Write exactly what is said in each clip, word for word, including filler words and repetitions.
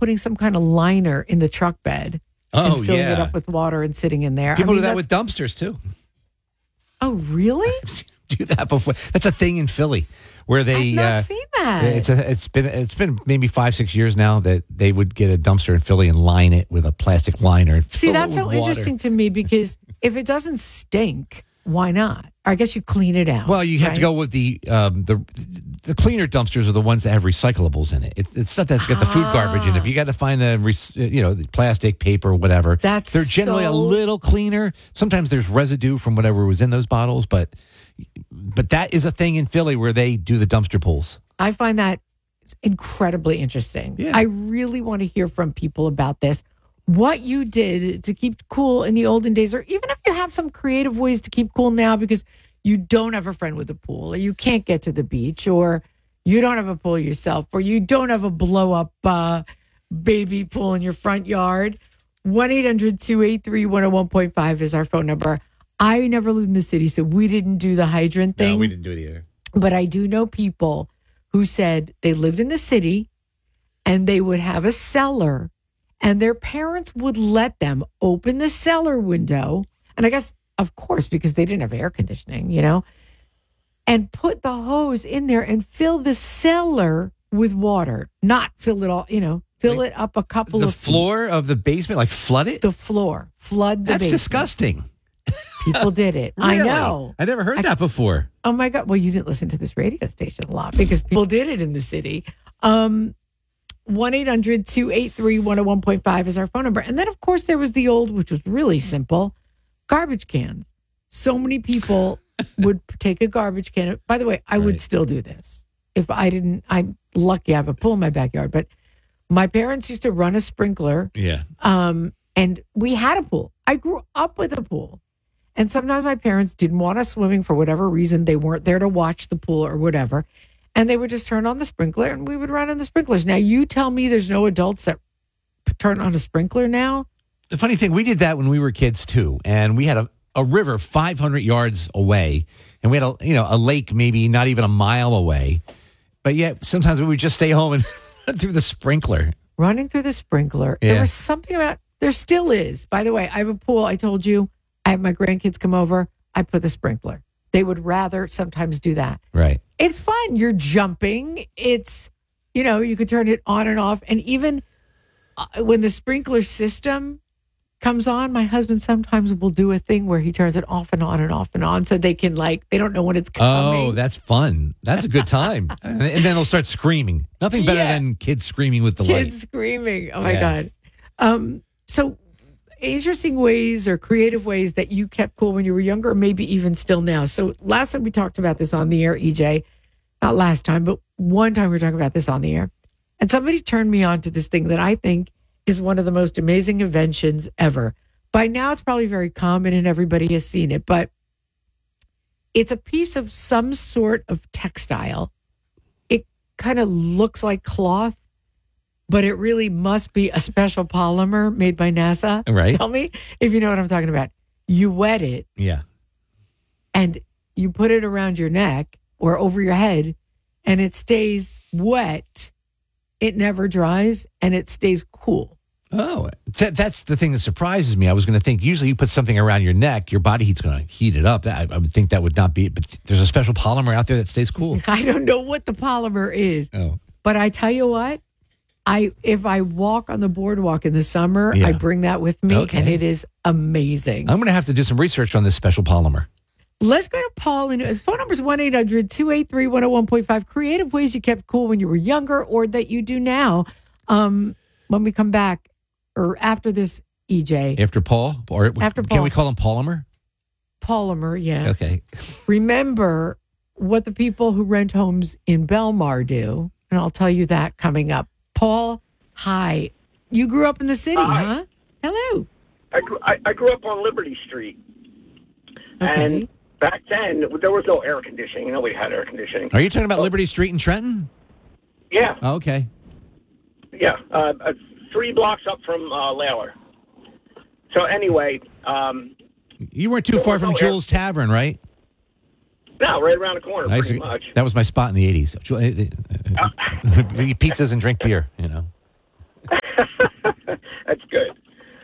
putting some kind of liner in the truck bed Oh, and filling yeah. it up with water and sitting in there. People I mean, do that that's- with dumpsters, too. Oh, really? Do that before. That's a thing in Philly where they. I've not uh, seen that. It's a, it's been it's been maybe five six years now that they would get a dumpster in Philly and line it with a plastic liner. And See, fill it that's with so water. interesting to me because if it doesn't stink, why not? Or I guess you clean it out. Well, you have right? to go with the um, the the cleaner dumpsters are the ones that have recyclables in it. it it's not that's got the food garbage in it. But you got to find the rec- you know the plastic, paper, whatever. That's they're generally so- a little cleaner. Sometimes there's residue from whatever was in those bottles, but but that is a thing in Philly where they do the dumpster pulls. I find that incredibly interesting. Yeah. I really want to hear from people about this. What you did to keep cool in the olden days, or even if you have some creative ways to keep cool now because you don't have a friend with a pool, or you can't get to the beach, or you don't have a pool yourself, or you don't have a blow up uh, baby pool in your front yard. one eight hundred two eight three one oh one point five is our phone number. I never lived in the city, so we didn't do the hydrant thing. No, we didn't do it either. But I do know people who said they lived in the city and they would have a cellar and their parents would let them open the cellar window. And I guess, of course, because they didn't have air conditioning, you know, and put the hose in there and fill the cellar with water, not fill it all, you know, fill Like, it up a couple The of feet. floor of the basement, like flood it. The floor, flood the That's basement. disgusting. People did it. I Really? know. I never heard I- that before. Oh my God. Well, you didn't listen to this radio station a lot because people did it in the city. Um, one eight hundred two eight three one oh one point five is our phone number. And then, of course, there was the old, which was really simple, garbage cans. So many people would take a garbage can. By the way, I would Right. still do this. If I didn't, I'm lucky I have a pool in my backyard. But my parents used to run a sprinkler. Yeah. Um, and we had a pool. I grew up with a pool. And sometimes my parents didn't want us swimming for whatever reason. They weren't there to watch the pool or whatever. And they would just turn on the sprinkler and we would run in the sprinklers. Now, you tell me there's no adults that turn on a sprinkler now? The funny thing, we did that when we were kids too, and we had a, a river five hundred yards away, and we had a you know a lake maybe not even a mile away, but yet sometimes we would just stay home and run through the sprinkler. Running through the sprinkler. Yeah. There was something about, there still is. By the way, I have a pool. I told you, I have my grandkids come over. I put the sprinkler. They would rather sometimes do that. Right. It's fun. You're jumping. It's, you know, you could turn it on and off. And even uh, when the sprinkler system comes on, my husband sometimes will do a thing where he turns it off and on and off and on so they can, like, they don't know when it's coming. Oh, that's fun. That's a good time. and then they'll start screaming. Nothing better Yeah. than kids screaming with delight. Kids screaming. Oh, my Yeah. God. Um, so interesting ways or creative ways that you kept cool when you were younger, or maybe even still now. So last time we talked about this on the air, E J, not last time, but one time we were talking about this on the air. And somebody turned me on to this thing that I think is one of the most amazing inventions ever. By now, it's probably very common and everybody has seen it, but it's a piece of some sort of textile. It kind of looks like cloth, but it really must be a special polymer made by NASA. Right. Tell me if you know what I'm talking about. You wet it Yeah. and you put it around your neck or over your head and it stays wet. It never dries and it stays cool. Oh, that- that's the thing that surprises me. I was going to think usually you put something around your neck, your body heat's going to heat it up. That, I would think that would not be, but there's a special polymer out there that stays cool. I don't know what the polymer is, Oh, but I tell you what, I if I walk on the boardwalk in the summer, Yeah. I bring that with me Okay. and it is amazing. I'm going to have to do some research on this special polymer. Let's go to Paul. And the phone number is one eight hundred two eight three one oh one point five. Creative ways you kept cool when you were younger or that you do now. Um, when we come back or after this, E J. After Paul? Or After Can Paul. we call him polymer? Polymer, yeah. Okay. Remember what the people who rent homes in Belmar do. And I'll tell you that coming up. Paul, hi. You grew up in the city, Hi. huh? Hello. I grew, I, I grew up on Liberty Street, Okay. and back then there was no air conditioning. Nobody had air conditioning. Are you talking about Liberty Street in Trenton? Yeah, Oh, okay. yeah, uh, uh, three blocks up from uh, Layler. So anyway, um, You weren't too far from no, Jules Tavern, right? no, right around the corner, I used pretty to- much. That was my spot in the eighties. Eat pizzas and drink beer, you know. That's good.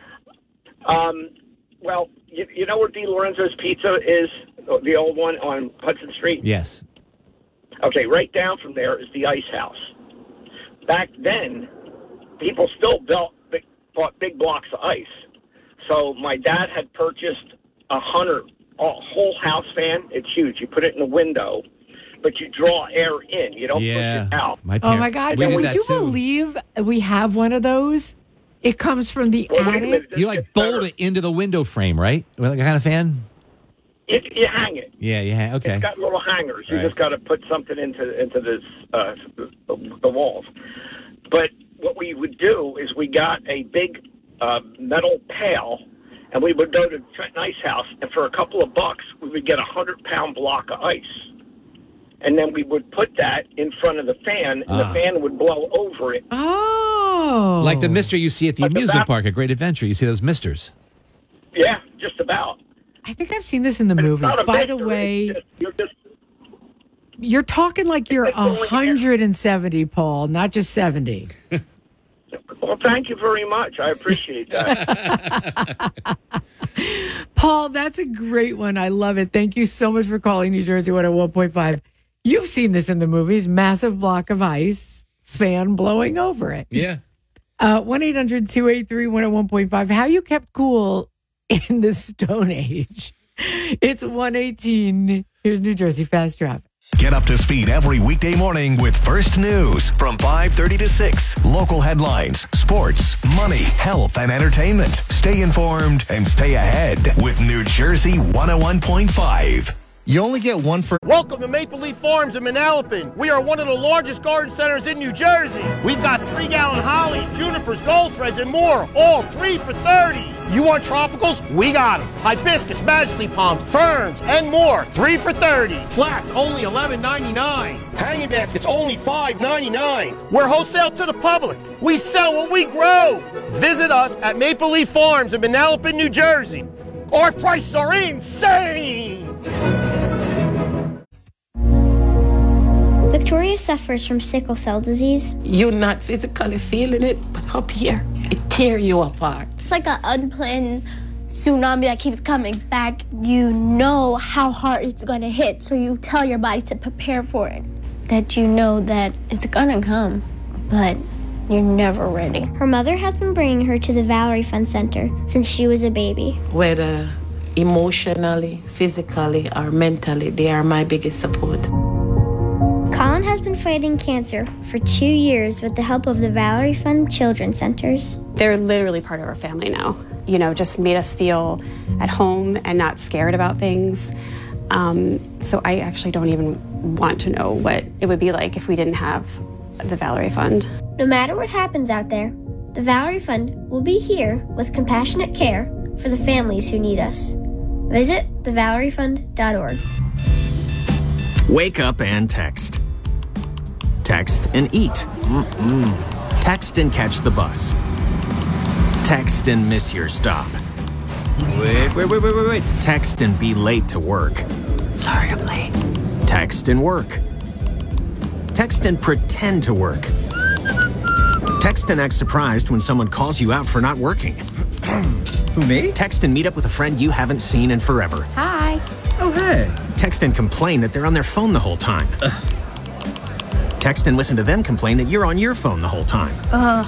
Um, well, you, you know where Di Lorenzo's Pizza is, the old one on Hudson Street? Yes. Okay, right down from there is the Ice House. Back then, people still built big, bought big blocks of ice. So my dad had purchased a Hunter, a whole house fan. It's huge. You put it in the window, but you draw air in. You don't Yeah. push it out. My Oh parents, my God! we And did would that you too. believe we have one of those? It comes from the Well, wait a attic. minute. You like It's better. bolt it into the window frame, right? Like a kind of fan? You, you hang it. Yeah, yeah, okay. It's got little hangers. You Right. just got to put something into into this uh, the, the walls. But what we would do is we got a big uh, metal pail, and we would go to Trenton Ice House, and for a couple of bucks, we would get a hundred pound block of ice, and then we would put that in front of the fan, and Ah. the fan would blow over it. Oh, Like the mister you see at the Like the amusement bath- park at Great Adventure. You see those misters. Yeah, just about. I think I've seen this in the But it's movies. not a By the mystery. way, It's just- you're just you're talking like you're It's only air. one hundred seventy, Paul, not just seventy. well. Thank you very much. I appreciate that. Paul, that's a great one. I love it. Thank you so much for calling New Jersey one oh one point five. You've seen this in the movies. Massive block of ice, fan blowing over it. Yeah. Uh, one eight hundred two eight three one oh one point five. How you kept cool in the Stone Age. It's one eighteen. Here's New Jersey Fast Traffic. Get up to speed every weekday morning with First News from five thirty to six. Local headlines, sports, money, health, and entertainment. Stay informed and stay ahead with New Jersey one oh one point five. You only get one for... Welcome to Maple Leaf Farms in Manalapan. We are one of the largest garden centers in New Jersey. We've got three-gallon hollies, junipers, gold threads, and more, all three for thirty. You want tropicals? We got them. Hibiscus, majesty palms, ferns, and more, three for thirty. Flats, only eleven ninety-nine. Hanging baskets, only five ninety-nine. We're wholesale to the public. We sell what we grow. Visit us at Maple Leaf Farms in Manalapan, New Jersey. Our prices are insane. Victoria suffers from sickle cell disease. You're not physically feeling it, but up here, it tear you apart. It's like an unplanned tsunami that keeps coming back. You know how hard it's going to hit, so you tell your body to prepare for it. That you know that it's going to come, but you're never ready. Her mother has been bringing her to the Valerie Fund Center since she was a baby. Whether emotionally, physically, or mentally, they are my biggest support. Colin has been fighting cancer for two years with the help of the Valerie Fund Children's Centers. They're literally part of our family now. You know, just made us feel at home and not scared about things. Um, so I actually don't even want to know what it would be like if we didn't have the Valerie Fund. No matter what happens out there, the Valerie Fund will be here with compassionate care for the families who need us. Visit the valerie fund dot org. Wake up and text. Text and eat. Mm-mm. Text and catch the bus. Text and miss your stop. Wait, wait, wait, wait, wait, wait. Text and be late to work. Sorry, I'm late. Text and work. Text and pretend to work. Text and act surprised when someone calls you out for not working. Who, me? Text and meet up with a friend you haven't seen in forever. Hi. Oh, hey. Text and complain that they're on their phone the whole time. Text and listen to them complain that you're on your phone the whole time. Ugh.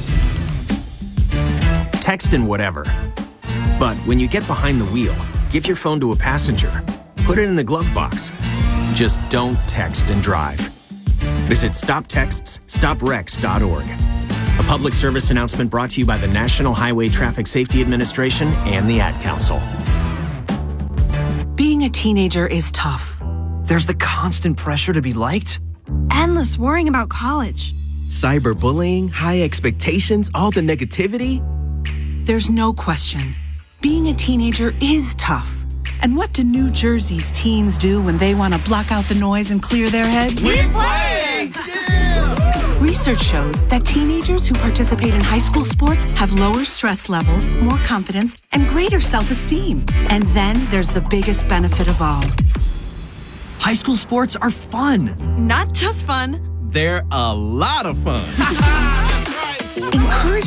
Text and whatever. But when you get behind the wheel, give your phone to a passenger. Put it in the glove box. Just don't text and drive. Visit stop texts stop wrecks dot org. A public service announcement brought to you by the National Highway Traffic Safety Administration and the Ad Council. Being a teenager is tough. There's the constant pressure to be liked. Endless worrying about college. Cyberbullying, high expectations, all the negativity. There's no question. Being a teenager is tough. And what do New Jersey's teens do when they want to block out the noise and clear their heads? We play! Yeah! Research shows that teenagers who participate in high school sports have lower stress levels, more confidence, and greater self-esteem. And then there's the biggest benefit of all. High school sports are fun. Not just fun. They're a lot of fun. Encourage